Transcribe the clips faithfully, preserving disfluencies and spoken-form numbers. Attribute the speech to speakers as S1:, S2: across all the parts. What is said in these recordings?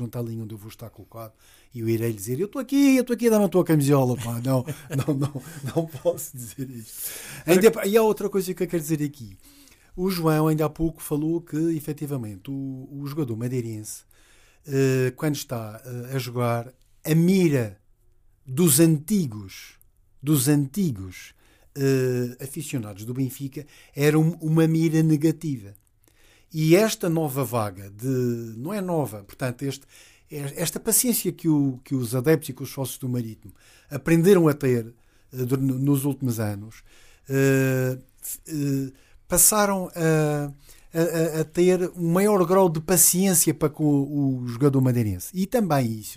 S1: junto à linha onde eu vou estar colocado e eu irei dizer, eu estou aqui, eu estou aqui, dá-me a tua camisola, pá. Não, não, não, não posso dizer isto. Ainda, e há outra coisa que eu quero dizer aqui. O João ainda há pouco falou que, efetivamente, o, o jogador madeirense, uh, quando está uh, a jogar, a mira dos antigos, dos antigos uh, aficionados do Benfica era um, uma mira negativa. E esta nova vaga, de não é nova, portanto, este, esta paciência que, o, que os adeptos e que os sócios do Marítimo aprenderam a ter uh, nos últimos anos, uh, uh, passaram a, a, a ter um maior grau de paciência para com o, o jogador madeirense. E também isso,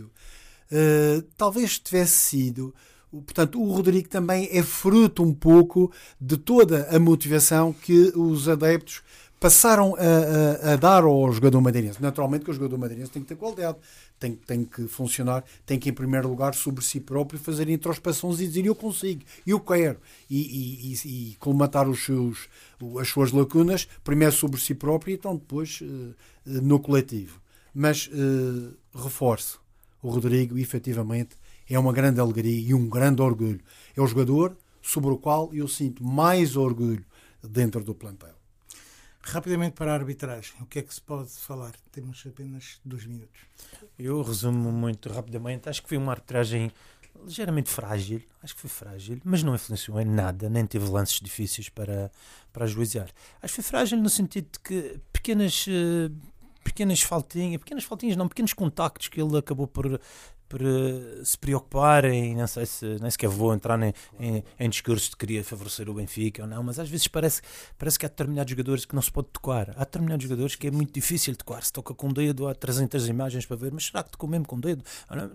S1: uh, talvez tivesse sido... Portanto, o Rodrigo também é fruto um pouco de toda a motivação que os adeptos passaram a, a, a dar ao jogador madeirense. Naturalmente que o jogador madeirense tem que ter qualidade, tem, tem que funcionar, tem que, em primeiro lugar, sobre si próprio, fazer introspeções e dizer eu consigo, eu quero, e, e, e, e colmatar os seus, as suas lacunas, primeiro sobre si próprio e então depois uh, no coletivo. Mas uh, reforço, o Rodrigo, efetivamente, é uma grande alegria e um grande orgulho. É o jogador sobre o qual eu sinto mais orgulho dentro do plantel.
S2: Rapidamente para a arbitragem, o que é que se pode falar? Temos apenas dois minutos.
S3: Eu resumo muito rapidamente. Acho que foi uma arbitragem ligeiramente frágil, acho que foi frágil, mas não influenciou em nada, nem teve lances difíceis para, para ajuizar. Acho que foi frágil no sentido de que pequenas, pequenas faltinhas, pequenas faltinhas não, pequenos contactos que ele acabou por... por uh, se preocuparem, não sei se nem sequer vou entrar em, em, em discursos de que queria favorecer o Benfica ou não, mas às vezes parece, parece que há determinados jogadores que não se pode tocar, há determinados jogadores que é muito difícil tocar, se toca com o dedo, há trezentas imagens para ver, mas será que tocou mesmo com o dedo?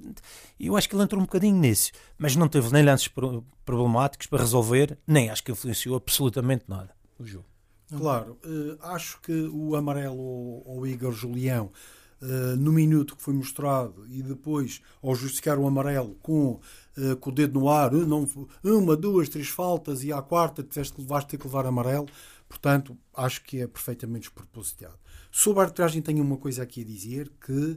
S3: E eu acho que ele entrou um bocadinho nisso, mas não teve nem lances problemáticos para resolver, nem acho que influenciou absolutamente nada o jogo.
S1: Claro, uh, acho que o amarelo ao, ao Igor Julião, Uh, no minuto que foi mostrado e depois ao justificar o amarelo com, uh, com o dedo no ar, uh, não, uma, duas, três faltas e à quarta tiveste que levar, ter que levar amarelo, portanto acho que é perfeitamente despropositado. Sobre a arbitragem tenho uma coisa aqui a dizer, que uh,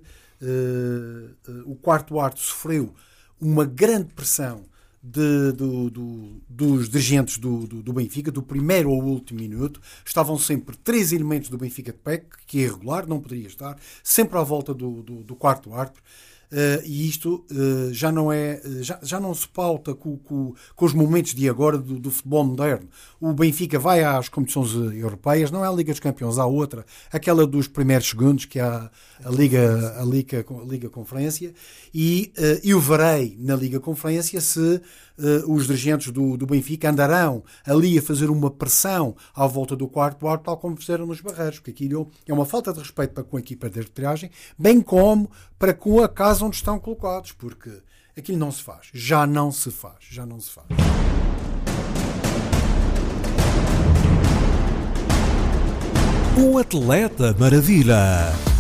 S1: uh, o quarto árbitro sofreu uma grande pressão De, do, do, dos dirigentes do, do, do Benfica, do primeiro ao último minuto. Estavam sempre três elementos do Benfica de pé, que é irregular, não poderia estar, sempre à volta do, do, do quarto árbitro. Uh, e isto uh, já, não é, já, já não se pauta com, com, com os momentos de agora do, do futebol moderno. O Benfica vai às competições europeias, não é a Liga dos Campeões, há outra, aquela dos primeiros segundos, que é a, a, Liga, a, Liga, a Liga Conferência, e uh, eu verei na Liga Conferência se uh, os dirigentes do, do Benfica andarão ali a fazer uma pressão à volta do quarto árbitro, tal como fizeram nos Barreiros, porque aquilo é uma falta de respeito para com a equipa de arbitragem, bem como para com a casa onde estão colocados, porque aquilo não se faz, já não se faz, já não se faz.
S4: O Atleta Maravilha.